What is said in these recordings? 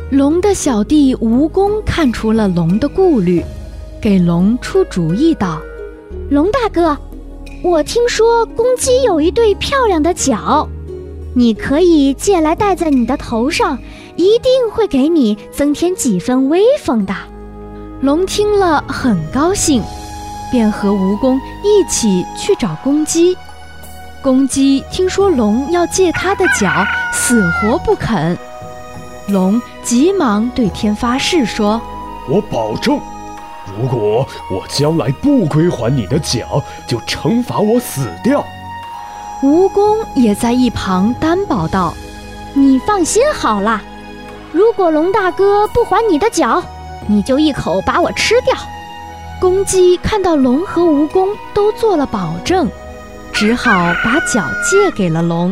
龙的小弟蜈蚣看出了龙的顾虑，给龙出主意道： 龙大哥，我听说公鸡有一对漂亮的角，你可以借来戴在你的头上，一定会给你增添几分威风的。 龙听了很高兴，便和蜈蚣一起去找公鸡。公鸡听说龙要借他的角，死活不肯。龙急忙对天发誓说： 我保证，如果我将来不归还你的角，就惩罚我死掉。 蜈蚣也在一旁担保道： 你放心好了，如果龙大哥不还你的角，你就一口把我吃掉。 公鸡看到龙和蜈蚣都做了保证，只好把角借给了龙。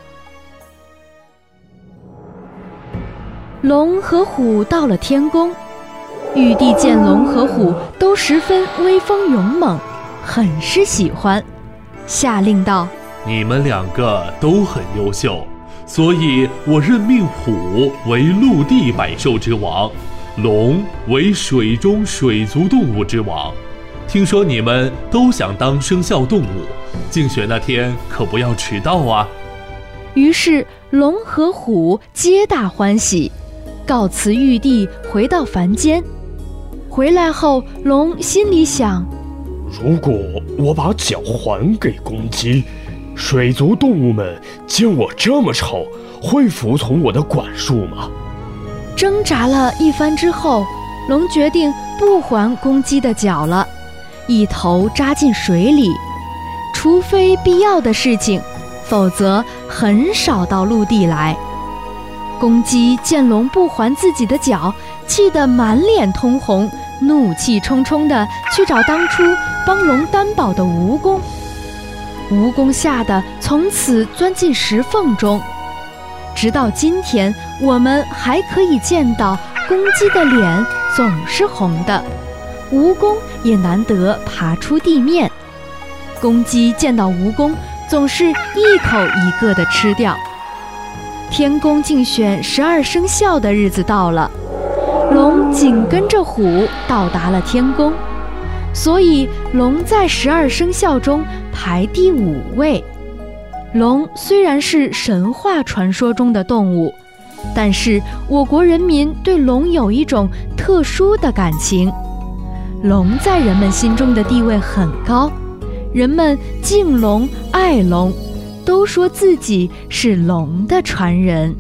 龙和虎到了天宫，玉帝见龙和虎都十分威风勇猛，很是喜欢，下令道： 你们两个都很优秀，所以我任命虎为陆地百兽之王，龙为水中水族动物之王。听说你们都想当生肖动物，竞选那天可不要迟到啊。 于是龙和虎皆大欢喜，告辞玉帝，回到凡间。回来后，龙心里想： 如果我把角还给公鸡，水族动物们见我这么丑，会服从我的管束吗？ 挣扎了一番之后，龙决定不还公鸡的角了，一头扎进水里，除非必要的事情，否则很少到陆地来。公鸡见龙不还自己的角，气得满脸通红，怒气冲冲地去找当初帮龙担保的蜈蚣。蜈蚣吓得从此钻进石缝中。直到今天，我们还可以见到公鸡的脸总是红的，蜈蚣也难得爬出地面。公鸡见到蜈蚣，总是一口一个地吃掉。天宫竞选12生肖的日子到了，龙紧跟着虎到达了天宫，所以龙在12生肖中排第5位。龙虽然是神话传说中的动物，但是我国人民对龙有一种特殊的感情。龙在人们心中的地位很高，人们敬龙爱龙，都说自己是龙的传人。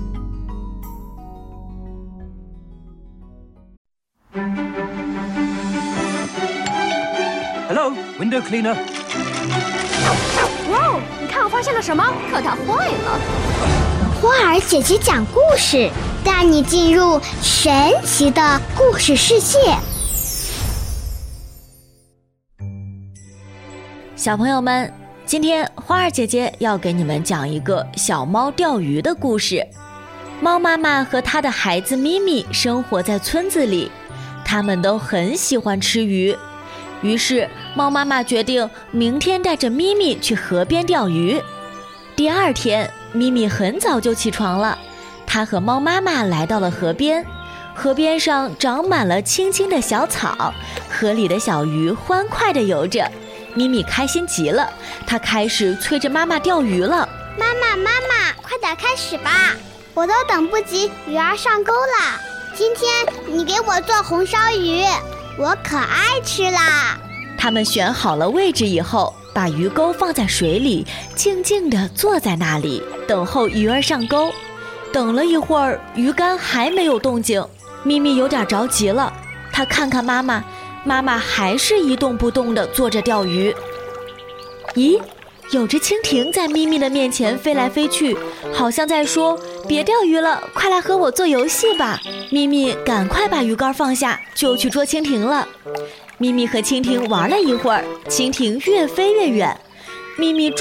Hello, window cleaner. 哇哦，你看我发现了什么？可它坏了。 花儿姐姐讲故事，带你进入神奇的故事世界。 小朋友们，今天花儿姐姐要给你们讲一个小猫钓鱼的故事。猫妈妈和她的孩子咪咪生活在村子里，他们都很喜欢吃鱼。于是猫妈妈决定明天带着咪咪去河边钓鱼。第二天，咪咪很早就起床了，她和猫妈妈来到了河边。河边上长满了青青的小草，河里的小鱼欢快地游着。咪咪开心极了，她开始催着妈妈钓鱼了。 妈妈，快点开始吧，我都等不及鱼儿上钩了。今天你给我做红烧鱼，我可爱吃啦。 他们选好了位置以后，把鱼钩放在水里，静静地坐在那里，等候鱼儿上钩。等了一会儿，鱼竿还没有动静，咪咪有点着急了。她看看妈妈，妈妈还是一动不动地坐着钓鱼。咦，有只蜻蜓在咪咪的面前飞来飞去，好像在说：别钓鱼了，快来和我做游戏吧。咪咪赶快把鱼竿放下，就去捉蜻蜓了。咪咪和蜻蜓玩了一会儿，蜻蜓越飞越远，咪咪